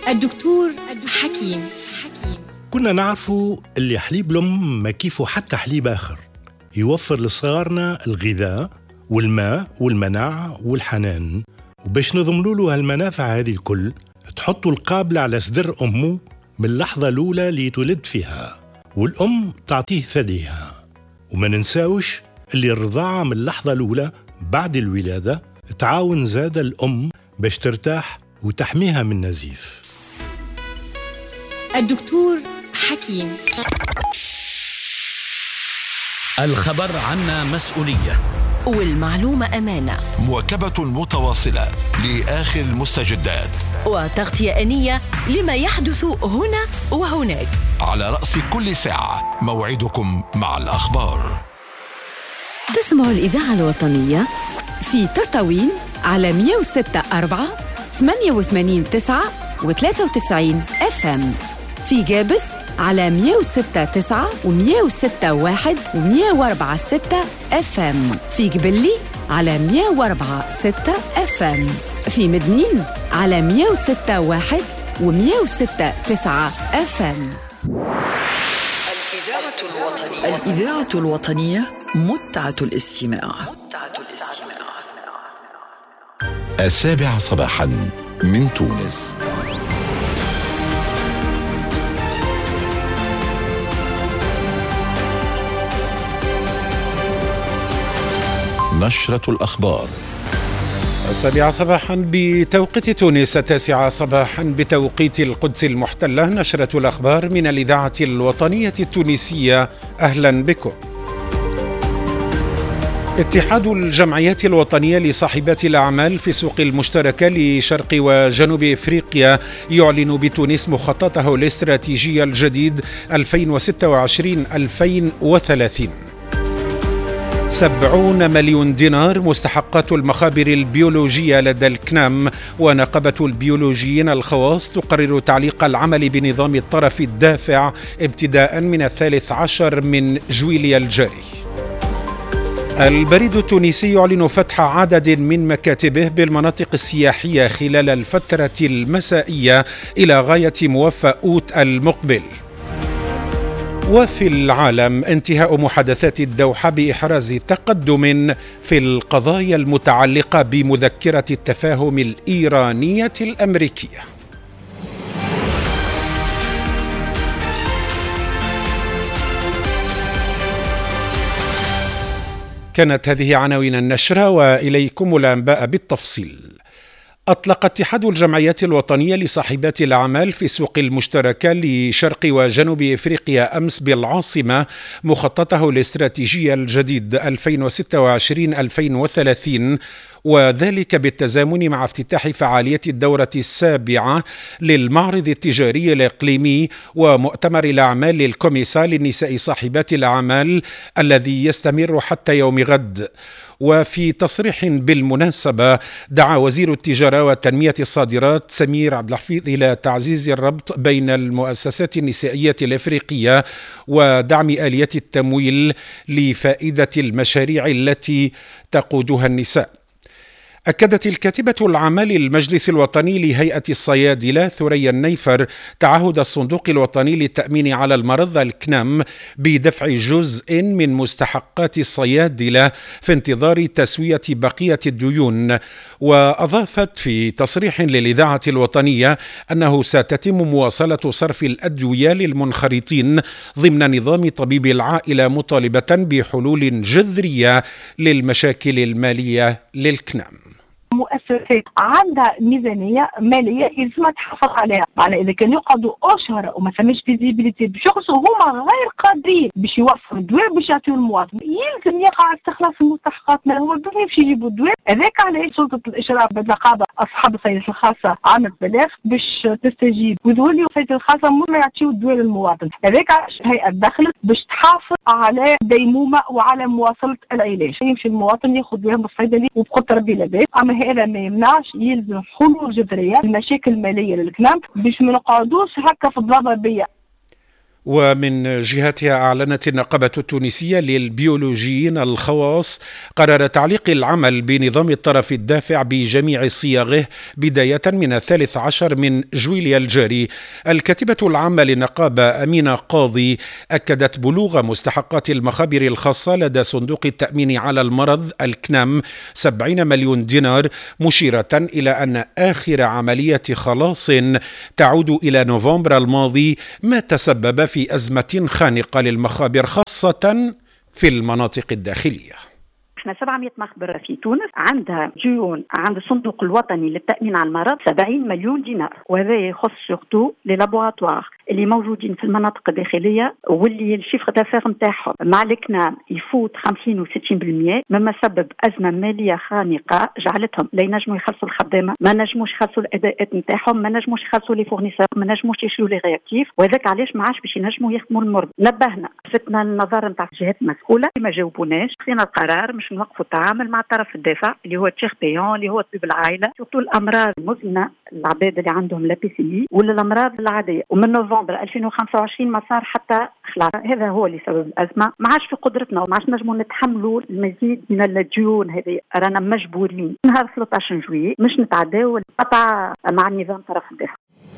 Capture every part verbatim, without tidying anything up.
الدكتور حكيم. حكيم كنا نعرفوا اللي حليب الأم ما كيفه حتى حليب آخر، يوفر لصغارنا الغذاء والماء والمناعة والحنان. وباش نضمنوا له هالمنافع هذه الكل تحطوا القابلة على صدر أمه من اللحظة الأولى اللي يتولد فيها، والأم تعطيه ثديها. وما ننساوش اللي الرضاعة من اللحظة الأولى بعد الولادة تعاون زاد الأم باش ترتاح وتحميها من نزيف. الدكتور حكيم. الخبر عنا مسؤولية، والمعلومة أمانة. مواكبة متواصلة لآخر المستجدات، وتغطية آنية لما يحدث هنا وهناك. على رأس كل ساعة موعدكم مع الأخبار. تسمع الإذاعة الوطنية في تطاوين على مية وستة أربعة ثمانية وثمانين تسعة وثلاثة وتسعين اف ام، في جابس على مية وستة تسعة ومية وستة واحد ومية وأربعة ستة اف ام، في قبلي على مية وأربعة ستة اف ام، في مدنين على مية وستة واحد ومية وستة تسعة اف ام. الإذاعة الوطنية. الإذاعة الوطنية متعة الاستماع. متعة الاستماع. السابعة صباحا من تونس. نشرة الأخبار. السابعة صباحا بتوقيت تونس، التاسعة صباحا بتوقيت القدس المحتلة. نشرة الأخبار من الإذاعة الوطنية التونسية، أهلا بكم. اتحاد الجمعيات الوطنية لصاحبات الأعمال في السوق المشتركة لشرق وجنوب إفريقيا يعلن بتونس مخططه الاستراتيجي الجديد ألفين وستة وعشرين ألفين وثلاثين. سبعون مليون دينار مستحقات المخابر البيولوجية لدى الكنام، ونقابة البيولوجيين الخواص تقرر تعليق العمل بنظام الطرف الدافع ابتداء من الثالث عشر من جويليا الجاري. البريد التونسي يعلن فتح عدد من مكاتبه بالمناطق السياحية خلال الفترة المسائية إلى غاية موفى أوت المقبل. وفي العالم، انتهاء محادثات الدوحة بإحراز تقدم في القضايا المتعلقة بمذكرة التفاهم الإيرانية الأمريكية. كانت هذه عناوين النشرة، وإليكم الأنباء بالتفصيل. أطلق اتحاد الجمعيات الوطنية لصاحبات الأعمال في السوق المشتركة لشرق وجنوب إفريقيا أمس بالعاصمة مخططه الاستراتيجي الجديد ألفين وستة وعشرين ألفين وثلاثين، وذلك بالتزامن مع افتتاح فعالية الدورة السابعة للمعرض التجاري الإقليمي ومؤتمر الأعمال للكوميسا للنساء صاحبات الأعمال الذي يستمر حتى يوم غد. وفي تصريح بالمناسبة، دعا وزير التجارة وتنمية الصادرات سمير عبد الحفيظ إلى تعزيز الربط بين المؤسسات النسائية الإفريقية ودعم آليات التمويل لفائدة المشاريع التي تقودها النساء. أكدت الكاتبة العامة للمجلس الوطني لهيئة الصيادلة ثريا النيفر تعهد الصندوق الوطني للتأمين على المرض الكنام بدفع جزء من مستحقات الصيادلة في انتظار تسوية بقية الديون. وأضافت في تصريح للإذاعة الوطنية أنه ستتم مواصلة صرف الأدوية للمنخرطين ضمن نظام طبيب العائلة، مطالبة بحلول جذرية للمشاكل المالية للكنام. مؤسسات عندها ميزانيه ماليه يلزمها تحافظ عليها، معناها اذا كانوا يقعدوا اشهر وما ثماش فيزيبيليتي باش يخلصوا هما غير قادرين باش يوفروا الدواء باش يعطيو المواطن، يلزم يقع استخلاص المستحقات مالهم، هما باش يجيبوا الدواء. هذاك علاش سلطه الاشراف بالنقابه اصحاب الصيدله الخاصه عملت بلاغ باش تستجيب ويظهر الصيدله الخاصه ما يعطيو الدواء للمواطن. هذاك علاش الهيئه دخلت باش تحافظ على ديمومه وعلى مواصله العلاج، يمشي المواطن ياخذ دواء بالصيدلي وبقدر بلا باس. اما هذا ما يمنعش يلزم حلول جذريه المشاكل الماليه للكلام باش ما نقعدوش هكا في الضبابيه. ومن جهتها أعلنت النقابة التونسية للبيولوجيين الخواص قرار تعليق العمل بنظام الطرف الدافع بجميع صياغه بداية من الثالث عشر من جويليا الجاري. الكاتبة العامة للنقابة أمينة قاضي أكدت بلوغ مستحقات المخابر الخاصة لدى صندوق التأمين على المرض الكنام سبعين مليون دينار، مشيرة إلى أن آخر عملية خلاص تعود إلى نوفمبر الماضي ما تسبب في في أزمة خانقة للمخابر خاصة في المناطق الداخلية. احنا سبعمائة مخبرة في تونس عندها ديون عند الصندوق الوطني للتأمين على المرض سبعين مليون دينار، وهذا يخص سورتو لي لابوراتوار اللي موجودين في المناطق الداخلية واللي الشيفر دافير نتاعهم مع الكنام يفوت خمسين و ستين بالمئة، مما سبب أزمة مالية خانقة جعلتهم لا ينجموا يخلصوا الخدامة، ما نجموش يخلصوا الأداءات نتاعهم، ما نجموش يخلصوا لي فورنيسور، ما نجموش يشيلوا لي رياكتيف، وهذاك علاش ما عادش باش ينجموا يخدموا المرضى. نبهنا فتنا النظر نتاع الجهات المسؤولة ما جاوبوناش، خذينا القرار مش نوقفوا التعامل مع طرف الدافع اللي هو تشيخ بيون اللي هو طبيب العائلة، سورتو الأمراض المزمنة العباد اللي عندهم لا بي سي اي ولا الأمراض العادية. ومن نوفمبر ألفين وخمسة وعشرين ما صار حتى خلاص، هذا هو اللي سبب الأزمة، ما عادش في قدرتنا وما عادش نجموا نتحملوا المزيد من الديون هذه، رانا مجبورين نهار ثلاثة عشر جويي مش نتعداو القطع مع النظام طرف الدافع.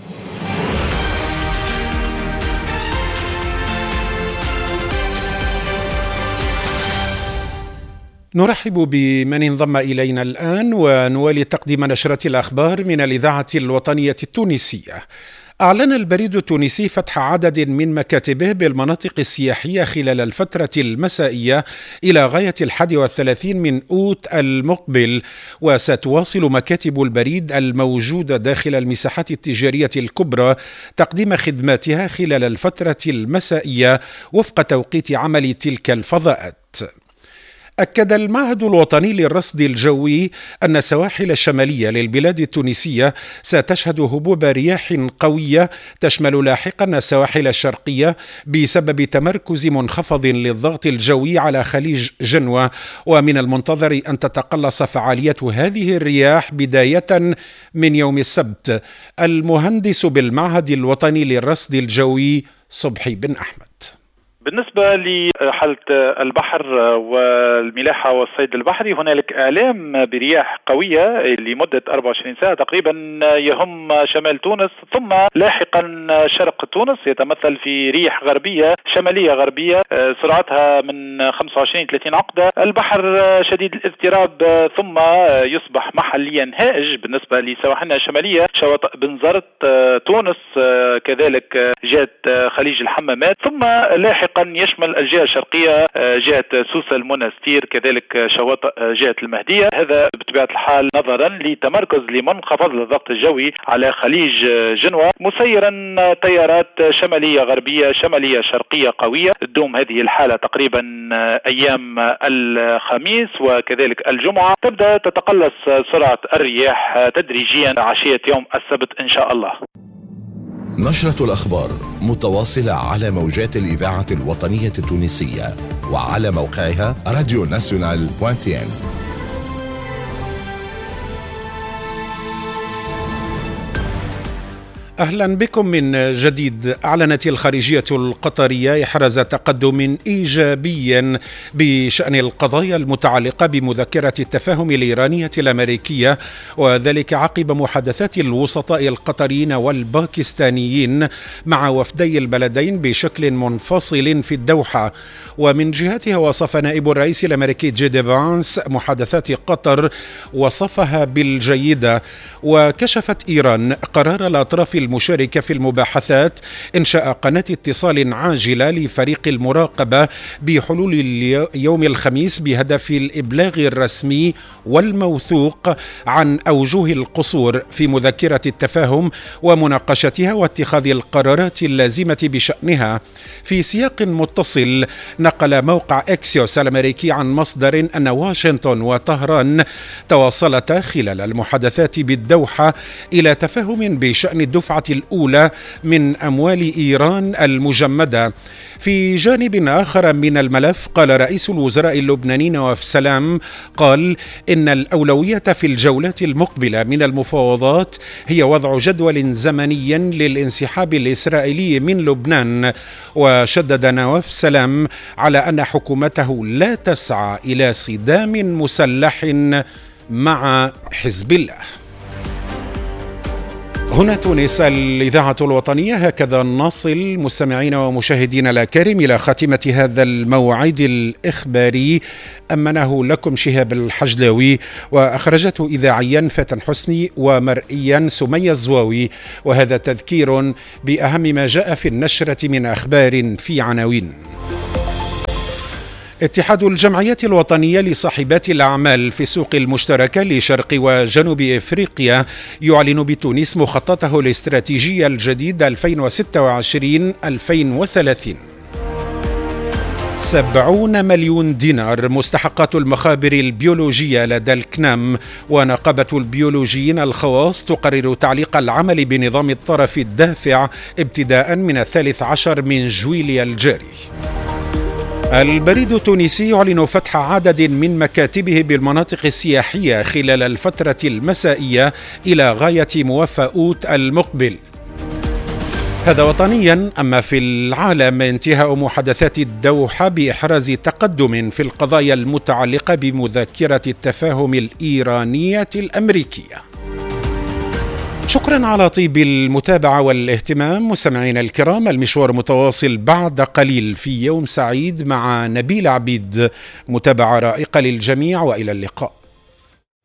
نرحب بمن انضم إلينا الآن ونوالي تقديم نشرة الأخبار من الإذاعة الوطنية التونسية. أعلن البريد التونسي فتح عدد من مكاتبه بالمناطق السياحية خلال الفترة المسائية إلى غاية الحادي والثلاثين من أوت المقبل، وستواصل مكاتب البريد الموجودة داخل المساحات التجارية الكبرى تقديم خدماتها خلال الفترة المسائية وفق توقيت عمل تلك الفضاءات. أكد المعهد الوطني للرصد الجوي أن السواحل الشمالية للبلاد التونسية ستشهد هبوب رياح قوية تشمل لاحقا السواحل الشرقية بسبب تمركز منخفض للضغط الجوي على خليج جنوة، ومن المنتظر أن تتقلص فعالية هذه الرياح بداية من يوم السبت. المهندس بالمعهد الوطني للرصد الجوي صبحي بن أحمد: بالنسبة لحالة البحر والملاحة والصيد البحري، هنالك إعلام برياح قوية لمدة أربعة وعشرين ساعة تقريبا يهم شمال تونس ثم لاحقا شرق تونس، يتمثل في ريح غربية شمالية غربية سرعتها من خمسة وعشرين إلى ثلاثين عقدة. البحر شديد الاضطراب ثم يصبح محليا هائج بالنسبة لسواحلنا الشمالية، شواطئ بنزرت تونس كذلك جهة خليج الحمامات، ثم لاحقا يشمل الجهة الشرقية جهة سوسة المنستير كذلك شواطئ جهة المهدية. هذا بطبيعة الحال نظرا لتمركز لمنخفض الضغط الجوي على خليج جنوة، مسيرا تيارات شمالية غربية شمالية شرقية قوية. تدوم هذه الحالة تقريبا أيام الخميس وكذلك الجمعة، تبدأ تتقلص سرعة الرياح تدريجيا عشية يوم السبت إن شاء الله. نشرة الأخبار متواصلة على موجات الإذاعة الوطنية التونسية وعلى موقعها راديو ناسيونال دوت ان. أهلا بكم من جديد. أعلنت الخارجية القطرية إحراز تقدم إيجابي بشأن القضايا المتعلقة بمذكرة التفاهم الإيرانية الأمريكية، وذلك عقب محادثات الوسطاء القطريين والباكستانيين مع وفدي البلدين بشكل منفصل في الدوحة. ومن جهتها وصف نائب الرئيس الأمريكي جي دي فانس محادثات قطر، وصفها بالجيدة، وكشفت إيران قرار الأطراف المشاركة في المباحثات إنشاء قناة اتصال عاجلة لفريق المراقبة بحلول يوم الخميس بهدف الإبلاغ الرسمي والموثوق عن أوجه القصور في مذكرة التفاهم ومناقشتها واتخاذ القرارات اللازمة بشأنها. في سياق متصل، نقل موقع إكسيوس الأمريكي عن مصدر أن واشنطن وطهران تواصلتا خلال المحادثات بالدوحة إلى تفاهم بشأن الدفعة الدفعة الأولى من أموال إيران المجمدة. في جانب آخر من الملف، قال رئيس الوزراء اللبناني نواف سلام قال إن الأولوية في الجولات المقبلة من المفاوضات هي وضع جدول زمني للانسحاب الإسرائيلي من لبنان. وشدد نواف سلام على أن حكومته لا تسعى إلى صدام مسلح مع حزب الله. هنا تونس، الإذاعة الوطنية. هكذا نصل مستمعينا ومشاهدينا الأكارم إلى خاتمة هذا الموعد الإخباري، أمنه لكم شهاب الحجلاوي، وأخرجته إذاعيا فتن حسني، ومرئيا سمية الزواوي. وهذا تذكير بأهم ما جاء في النشرة من أخبار في عناوين. اتحاد الجمعيات الوطنية لصاحبات الأعمال في السوق المشتركة لشرق وجنوب إفريقيا يعلن بتونس مخططه الاستراتيجي الجديد ألفين وستة وعشرين ألفين وثلاثين. سبعون مليون دينار مستحقات المخابر البيولوجية لدى الكنام. ونقابة البيولوجيين الخواص تقرر تعليق العمل بنظام الطرف الدافع ابتداء من الثالث عشر من جويليا الجاري. البريد التونسي يعلن فتح عدد من مكاتبه بالمناطق السياحية خلال الفترة المسائية إلى غاية موافى أوت المقبل. هذا وطنيا. أما في العالم، انتهاء محادثات الدوحة بإحراز تقدم في القضايا المتعلقة بمذكرة التفاهم الإيرانية الأمريكية. شكرا على طيب المتابعة والاهتمام مستمعينا الكرام. المشوار متواصل بعد قليل في يوم سعيد مع نبيل عبيد. متابعة رائقة للجميع، وإلى اللقاء.